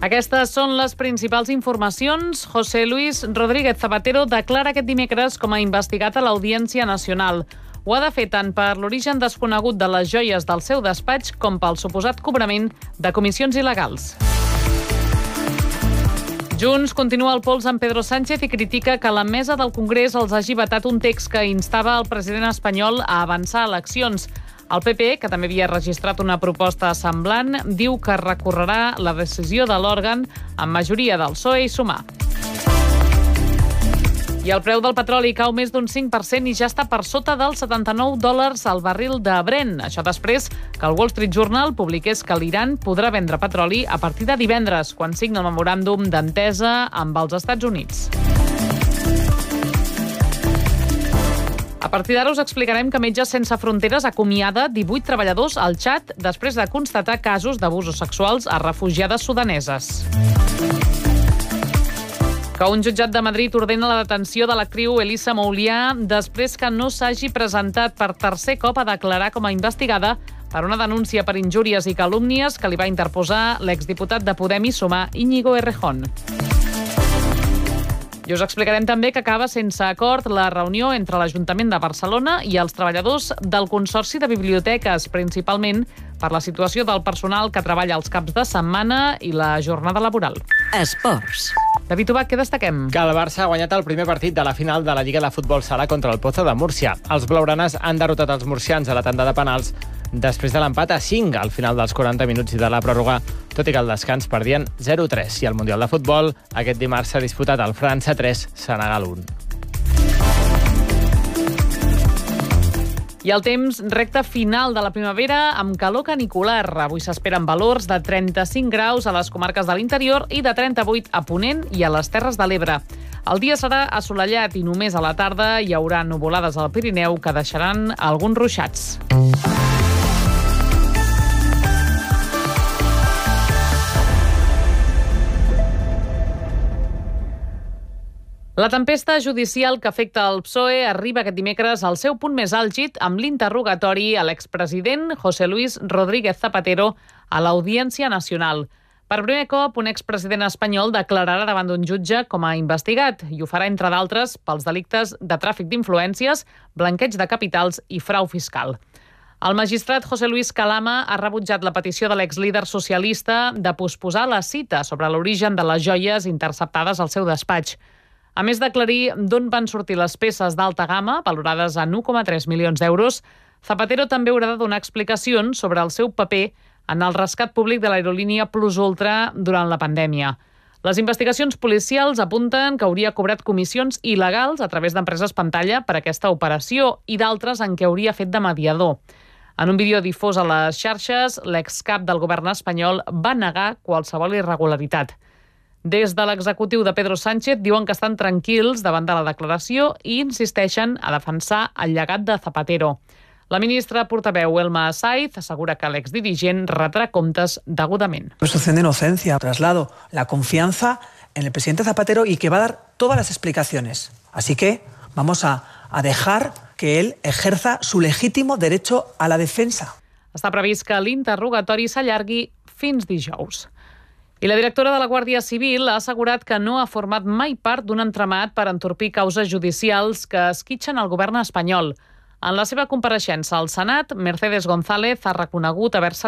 Aquestes són les principals informacions. José Luis Rodríguez Zapatero declara aquest dimecres com a investigat a l'Audiència Nacional. Ho ha de fer tant per l'origen desconegut de les joies del seu despatx com pel suposat cobrament de comissions il·legals. Junts continua el pols amb Pedro Sánchez i critica que la mesa del Congrés els hagi vetat un text que instava el president espanyol a avançar eleccions. El PP, que també havia registrat una proposta semblant, diu que recorrerà la decisió de l'òrgan amb majoria del PSOE i Sumar. I el preu del petroli cau més d'un 5% i ja està per sota dels $79 al barril de Brent. Això després que el Wall Street Journal publiqués que l'Iran podrà vendre petroli a partir de divendres, quan signa el memoràndum d'entesa amb els Estats Units. A partir d'ara us explicarem que Metges Sense Fronteres acomiada 18 treballadors al Txad després de constatar casos d'abusos sexuals a refugiades sudaneses. Que un jutjat de Madrid ordena la detenció de l'actriu Elisa Moulià després que no s'hagi presentat per tercer cop a declarar com a investigada per una denúncia per injúries i calúmnies que li va interposar l'exdiputat de Podem i Sumar, Íñigo Errejón. I us explicarem també que acaba sense acord la reunió entre l'Ajuntament de Barcelona i els treballadors del Consorci de Biblioteques, principalment per la situació del personal que treballa els caps de setmana i la jornada laboral. Esports. David Ubach, què destaquem? Que el Barça ha guanyat el primer partit de la final de la Lliga de Futbol Sala contra el Pozo de Múrcia. Els blaugranes han derrotat els murcians a la tanda de penals després de l'empat a 5 al final dels 40 minuts i de la pròrroga, tot i que al descans perdien 0-3. I el Mundial de Futbol aquest dimarts s'ha disputat el França 3, Senegal 1. I el temps, recta final de la primavera amb calor canicular. Avui s'esperen valors de 35 graus a les comarques de l'interior i de 38 a Ponent i a les Terres de l'Ebre. El dia serà assolellat i només a la tarda hi haurà nuvolades al Pirineu que deixaran alguns ruixats. La tempesta judicial que afecta el PSOE arriba aquest dimecres al seu punt més àlgid amb l'interrogatori a l'expresident José Luis Rodríguez Zapatero a l'Audiència Nacional. Per primer cop, un expresident espanyol declararà davant d'un jutge com a investigat i ho farà, entre d'altres, pels delictes de tràfic d'influències, blanqueig de capitals i frau fiscal. El magistrat José Luis Calama ha rebutjat la petició de l'exlíder socialista de posposar la cita sobre l'origen de les joies interceptades al seu despatx. A més d'aclarir d'on van sortir les peces d'alta gamma, valorades en 1,3 milions d'euros, Zapatero també haurà de donar explicacions sobre el seu paper en el rescat públic de l'aerolínia Plus Ultra durant la pandèmia. Les investigacions policials apunten que hauria cobrat comissions il·legals a través d'empreses pantalla per aquesta operació i d'altres en què hauria fet de mediador. En un vídeo difós a les xarxes, l'excap del govern espanyol va negar qualsevol irregularitat. Des de l'executiu de Pedro Sánchez diuen que estan tranquils davant de la declaració i insisteixen a defensar el llegat de Zapatero. La ministra portaveu Elma Saiz assegura que l'exdirigent retrà comptes degudament. Presunción de inocencia. Traslado la confianza en el presidente Zapatero y que va a dar todas las explicaciones. Así que vamos a dejar que él ejerza su legítimo derecho a la defensa. Està previst que l'interrogatori s'allargui fins dijous. I la directora de la Guàrdia Civil ha assegurat que no ha format mai part d'un entramat per entorpir causes judicials que esquitxen el govern espanyol. En la seva compareixença al Senat, Mercedes González ha reconegut haver-se